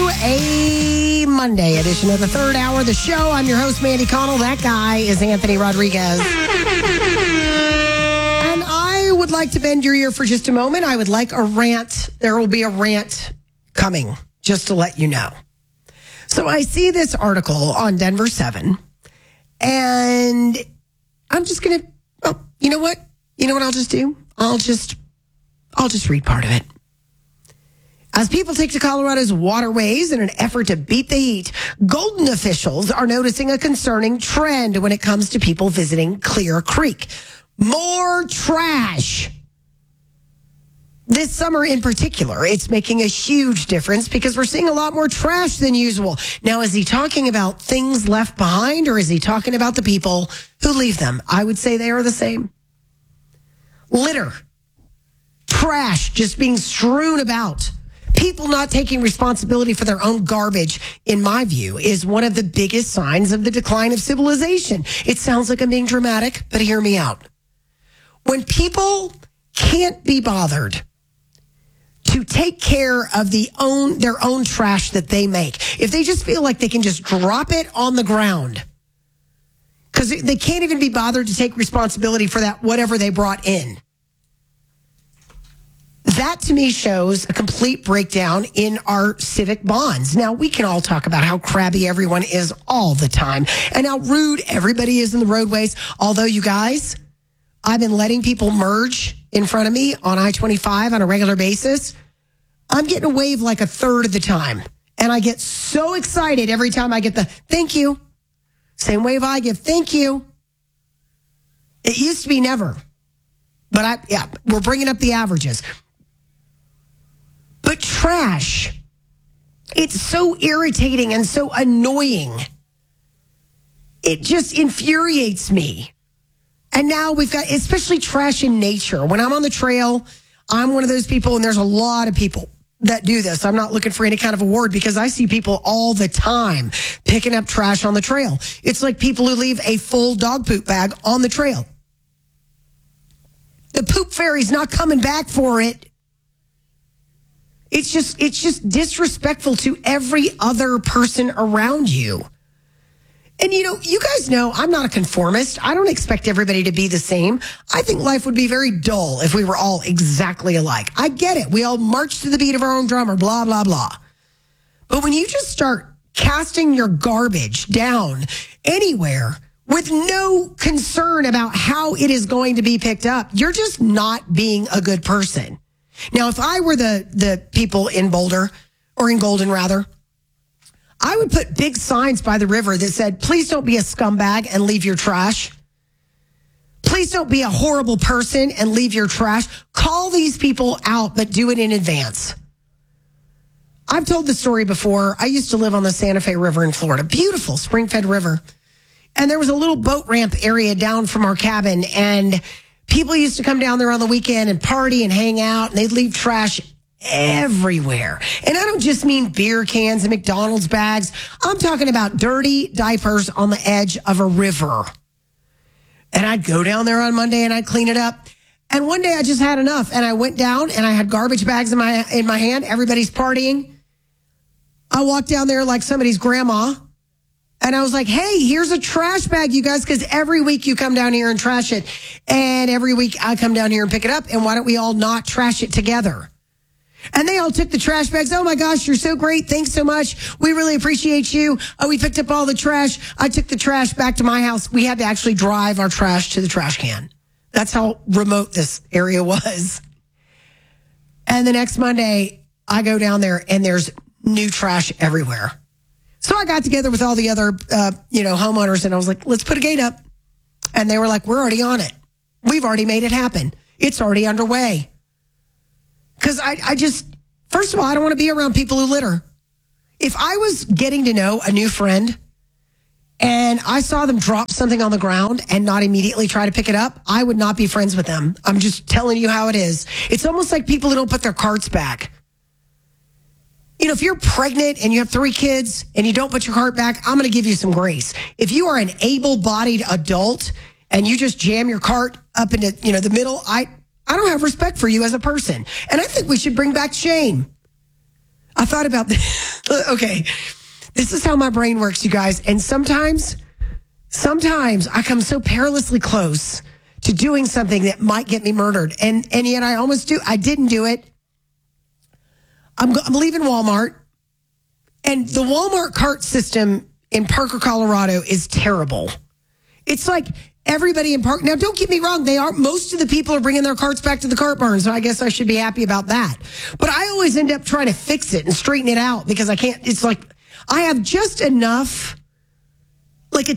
a Monday edition of the third hour of the show. I'm your host, Mandy Connell. That guy is Anthony Rodriguez. And I would like to bend your ear for just a moment. I would like a rant. There will be a rant coming, just to let you know. So I see this article on Denver 7, and I'm just going to, you know what? You know what I'll just do? I'll just read part of it. As people take to Colorado's waterways in an effort to beat the heat, Golden officials are noticing a concerning trend when it comes to people visiting Clear Creek. More trash. This summer in particular, it's making a huge difference because we're seeing a lot more trash than usual. Now, is he talking about things left behind, or is he talking about the people who leave them? I would say they are the same. Litter. Trash just being strewn about. People not taking responsibility for their own garbage, in my view, is one of the biggest signs of the decline of civilization. It sounds like I'm being dramatic, but hear me out. When people can't be bothered to take care of their own trash that they make, if they just feel like they can just drop it on the ground, because they can't even be bothered to take responsibility for that, whatever they brought in. That, to me, shows a complete breakdown in our civic bonds. Now, we can all talk about how crabby everyone is all the time and how rude everybody is in the roadways. Although, you guys, I've been letting people merge in front of me on I-25 on a regular basis. I'm getting a wave like a third of the time. And I get so excited every time I get the thank you. Same wave I give, thank you. It used to be never. But we're bringing up the averages. But trash, it's so irritating and so annoying. It just infuriates me. And now we've got, especially trash in nature. When I'm on the trail, I'm one of those people, and there's a lot of people that do this. I'm not looking for any kind of award because I see people all the time picking up trash on the trail. It's like people who leave a full dog poop bag on the trail. The poop fairy's not coming back for it. It's just disrespectful to every other person around you. And, you guys know I'm not a conformist. I don't expect everybody to be the same. I think life would be very dull if we were all exactly alike. I get it. We all march to the beat of our own drummer, blah, blah, blah. But when you just start casting your garbage down anywhere with no concern about how it is going to be picked up, you're just not being a good person. Now, if I were the people in Boulder, or in Golden rather, I would put big signs by the river that said, please don't be a scumbag and leave your trash. Please don't be a horrible person and leave your trash. Call these people out, but do it in advance. I've told the story before. I used to live on the Santa Fe River in Florida. Beautiful, spring-fed river. And there was a little boat ramp area down from our cabin, and people used to come down there on the weekend and party and hang out, and they'd leave trash everywhere. And I don't just mean beer cans and McDonald's bags. I'm talking about dirty diapers on the edge of a river. And I'd go down there on Monday and I'd clean it up. And one day I just had enough, and I went down and I had garbage bags in my hand. Everybody's partying. I walked down there like somebody's grandma. And I was like, hey, here's a trash bag, you guys, because every week you come down here and trash it. And every week I come down here and pick it up. And why don't we all not trash it together? And they all took the trash bags. Oh, my gosh, you're so great. Thanks so much. We really appreciate you. Oh, we picked up all the trash. I took the trash back to my house. We had to actually drive our trash to the trash can. That's how remote this area was. And the next Monday, I go down there, and there's new trash everywhere. So I got together with all the other, homeowners, and I was like, let's put a gate up. And they were like, we're already on it. We've already made it happen. It's already underway. Because I just, first of all, I don't want to be around people who litter. If I was getting to know a new friend and I saw them drop something on the ground and not immediately try to pick it up, I would not be friends with them. I'm just telling you how it is. It's almost like people who don't put their carts back. If you're pregnant and you have 3 kids and you don't put your cart back, I'm going to give you some grace. If you are an able-bodied adult and you just jam your cart up into, the middle, I don't have respect for you as a person. And I think we should bring back shame. I thought about this. Okay. This is how my brain works, you guys. And sometimes I come so perilously close to doing something that might get me murdered. And yet I almost do. I didn't do it. I'm leaving Walmart. And the Walmart cart system in Parker, Colorado is terrible. It's like everybody in Parker. Now, don't get me wrong. Most of the people are bringing their carts back to the cart barn. So I guess I should be happy about that. But I always end up trying to fix it and straighten it out because I can't. It's like I have just enough, like a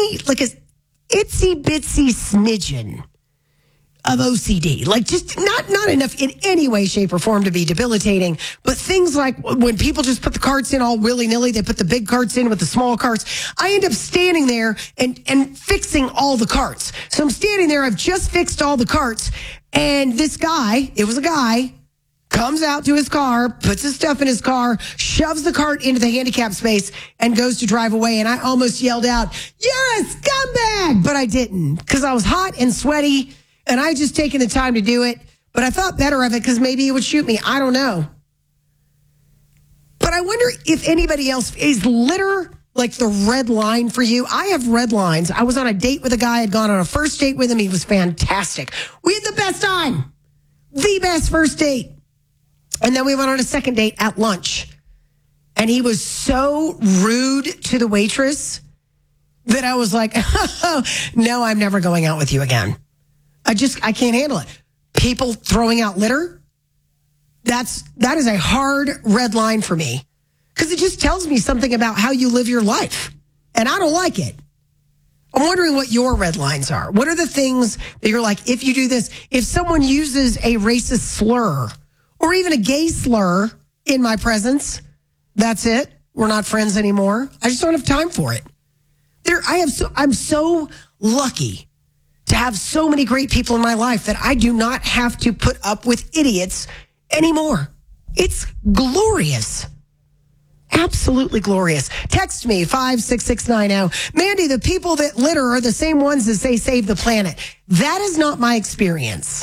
itsy bitsy smidgen of OCD, like just not enough in any way, shape, or form to be debilitating. But things like when people just put the carts in all willy nilly, they put the big carts in with the small carts. I end up standing there and fixing all the carts. So I'm standing there. I've just fixed all the carts, and this guy, it was a guy, comes out to his car, puts his stuff in his car, shoves the cart into the handicap space, and goes to drive away. And I almost yelled out, "You're a scumbag!" But I didn't because I was hot and sweaty. And I just taken the time to do it, but I thought better of it because maybe he would shoot me. I don't know. But I wonder if anybody else, is litter like the red line for you? I have red lines. I was on a date with a guy. I'd gone on a first date with him. He was fantastic. We had the best time. The best first date. And then we went on a second date at lunch. And he was so rude to the waitress that I was like, oh, no, I'm never going out with you again. I can't handle it. People throwing out litter, that is a hard red line for me because it just tells me something about how you live your life, and I don't like it. I'm wondering what your red lines are. What are the things that you're like, if you do this, if someone uses a racist slur or even a gay slur in my presence, that's it. We're not friends anymore. I just don't have time for it. I'm so lucky to have so many great people in my life that I do not have to put up with idiots anymore. It's glorious. Absolutely glorious. Text me, 56690. Mandy, the people that litter are the same ones that say save the planet. That is not my experience.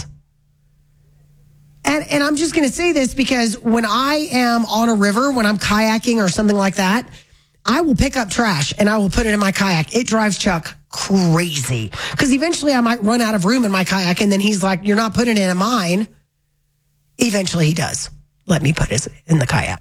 And I'm just going to say this because when I am on a river, when I'm kayaking or something like that, I will pick up trash and I will put it in my kayak. It drives Chuck crazy because eventually I might run out of room in my kayak, and then he's like, "You're not putting it in mine." Eventually he does let me put it in the kayak.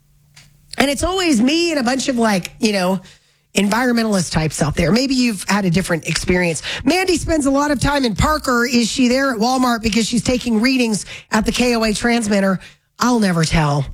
And it's always me and a bunch of environmentalist types out there. Maybe you've had a different experience. Mandy spends a lot of time in Parker. Is she there at Walmart because she's taking readings at the KOA transmitter? I'll never tell.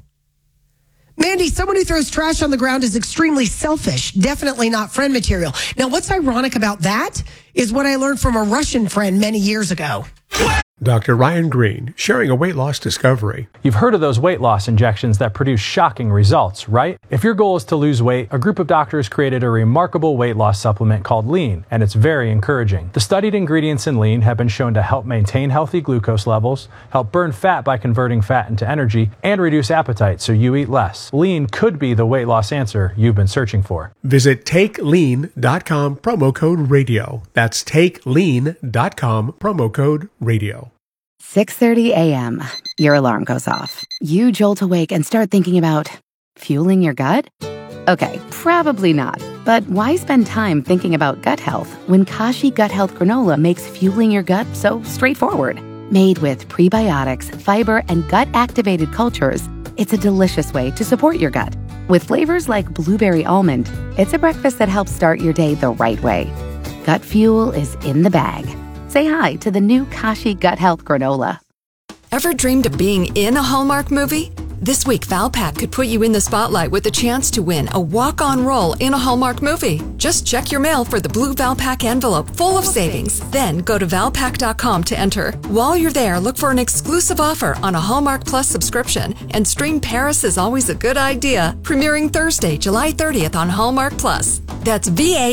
Mandy, someone who throws trash on the ground is extremely selfish. Definitely not friend material. Now, what's ironic about that is what I learned from a Russian friend many years ago. Dr. Ryan Green, sharing a weight loss discovery. You've heard of those weight loss injections that produce shocking results, right? If your goal is to lose weight, a group of doctors created a remarkable weight loss supplement called Lean, and it's very encouraging. The studied ingredients in Lean have been shown to help maintain healthy glucose levels, help burn fat by converting fat into energy, and reduce appetite so you eat less. Lean could be the weight loss answer you've been searching for. Visit TakeLean.com, promo code radio. That's TakeLean.com, promo code radio. 6:30 a.m. Your alarm goes off. You jolt awake and start thinking about fueling your gut? Okay, probably not. But why spend time thinking about gut health when Kashi Gut Health Granola makes fueling your gut so straightforward? Made with prebiotics, fiber, and gut-activated cultures, it's a delicious way to support your gut. With flavors like blueberry almond, it's a breakfast that helps start your day the right way. Gut fuel is in the bag. Say hi to the new Kashi Gut Health Granola. Ever dreamed of being in a Hallmark movie? This week, Valpak could put you in the spotlight with the chance to win a walk-on role in a Hallmark movie. Just check your mail for the blue Valpak envelope full of savings. Then go to Valpak.com to enter. While you're there, look for an exclusive offer on a Hallmark Plus subscription and stream Paris is Always a Good Idea, premiering Thursday, July 30th on Hallmark Plus. That's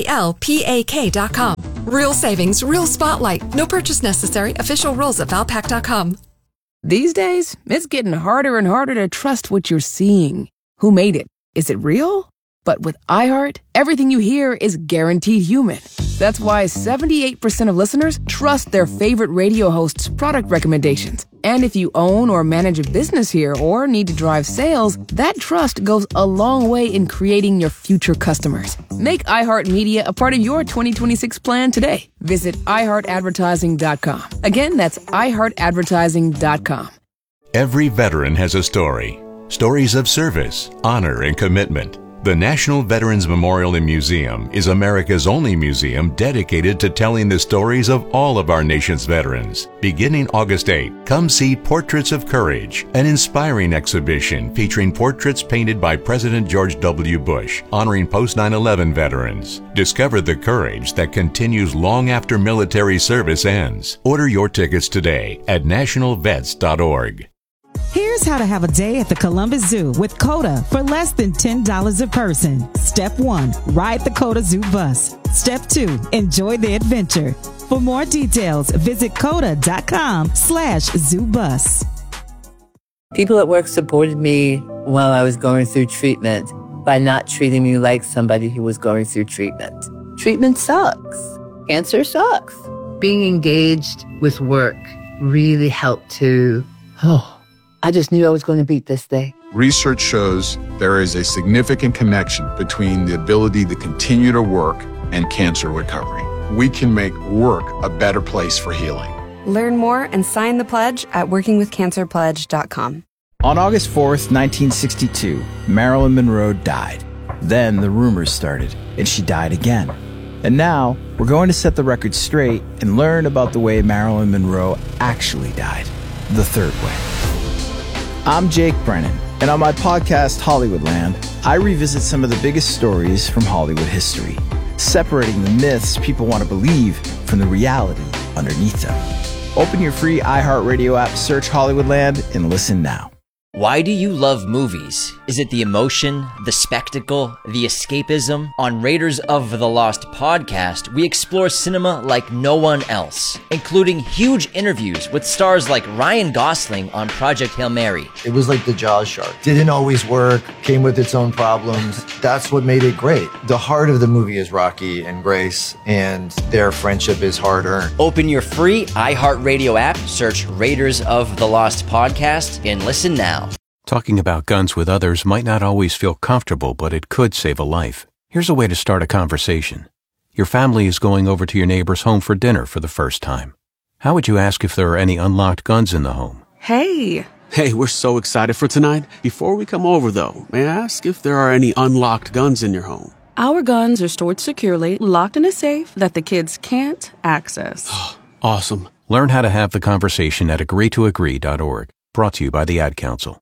VALPAK.com. Real savings, real spotlight. No purchase necessary. Official rules at Valpak.com. These days, it's getting harder and harder to trust what you're seeing. Who made it? Is it real? But with iHeart, everything you hear is guaranteed human. That's why 78% of listeners trust their favorite radio host's product recommendations. And if you own or manage a business here or need to drive sales, that trust goes a long way in creating your future customers. Make iHeartMedia a part of your 2026 plan today. Visit iHeartAdvertising.com. Again, that's iHeartAdvertising.com. Every veteran has a story. Stories of service, honor, and commitment. The National Veterans Memorial and Museum is America's only museum dedicated to telling the stories of all of our nation's veterans. Beginning August 8, come see Portraits of Courage, an inspiring exhibition featuring portraits painted by President George W. Bush, honoring post-9/11 veterans. Discover the courage that continues long after military service ends. Order your tickets today at nationalvets.org. Here's how to have a day at the Columbus Zoo with COTA for less than $10 a person. Step 1, ride the COTA Zoo bus. Step 2, enjoy the adventure. For more details, visit COTA.com/zoobus. People at work supported me while I was going through treatment by not treating me like somebody who was going through treatment. Treatment sucks. Cancer sucks. Being engaged with work really helped to, I just knew I was going to beat this thing. Research shows there is a significant connection between the ability to continue to work and cancer recovery. We can make work a better place for healing. Learn more and sign the pledge at workingwithcancerpledge.com. On August 4th, 1962, Marilyn Monroe died. Then the rumors started, and she died again. And now, we're going to set the record straight and learn about the way Marilyn Monroe actually died. The third way. I'm Jake Brennan, and on my podcast, Hollywoodland, I revisit some of the biggest stories from Hollywood history, separating the myths people want to believe from the reality underneath them. Open your free iHeartRadio app, search Hollywoodland, and listen now. Why do you love movies? Is it the emotion, the spectacle, the escapism? On Raiders of the Lost podcast, we explore cinema like no one else, including huge interviews with stars like Ryan Gosling on Project Hail Mary. It was like the Jaws shark. Didn't always work, came with its own problems. That's what made it great. The heart of the movie is Rocky and Grace, and their friendship is hard-earned. Open your free iHeartRadio app, search Raiders of the Lost podcast, and listen now. Talking about guns with others might not always feel comfortable, but it could save a life. Here's a way to start a conversation. Your family is going over to your neighbor's home for dinner for the first time. How would you ask if there are any unlocked guns in the home? Hey, we're so excited for tonight. Before we come over, though, may I ask if there are any unlocked guns in your home? Our guns are stored securely, locked in a safe that the kids can't access. Awesome. Learn how to have the conversation at agreetoagree.org. Brought to you by the Ad Council.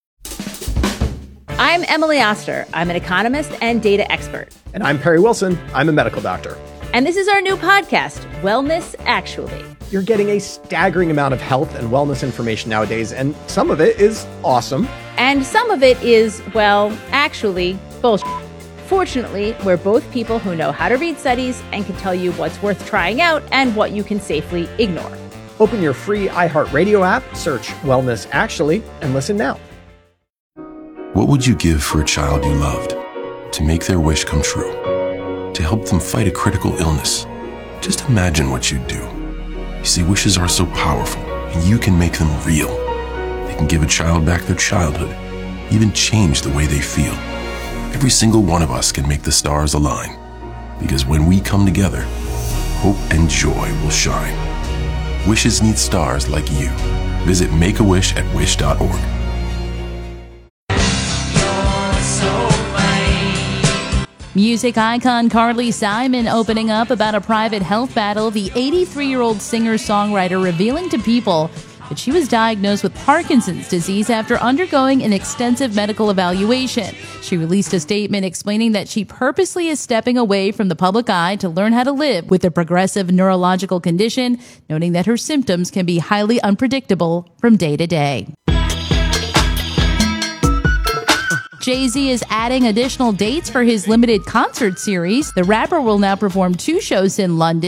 I'm Emily Oster. I'm an economist and data expert. And I'm Perry Wilson. I'm a medical doctor. And this is our new podcast, Wellness Actually. You're getting a staggering amount of health and wellness information nowadays, and some of it is awesome. And some of it is, well, actually, bullshit. Fortunately, we're both people who know how to read studies and can tell you what's worth trying out and what you can safely ignore. Open your free iHeartRadio app, search Wellness Actually, and listen now. What would you give for a child you loved? To make their wish come true? To help them fight a critical illness? Just imagine what you'd do. You see, wishes are so powerful, and you can make them real. They can give a child back their childhood, even change the way they feel. Every single one of us can make the stars align, because when we come together, hope and joy will shine. Wishes need stars like you. Visit Make-A-Wish at wish.org. Music icon Carly Simon opening up about a private health battle. The 83-year-old singer-songwriter revealing to People that she was diagnosed with Parkinson's disease after undergoing an extensive medical evaluation. She released a statement explaining that she purposely is stepping away from the public eye to learn how to live with a progressive neurological condition, noting that her symptoms can be highly unpredictable from day to day. Jay-Z is adding additional dates for his limited concert series. The rapper will now perform 2 shows in London.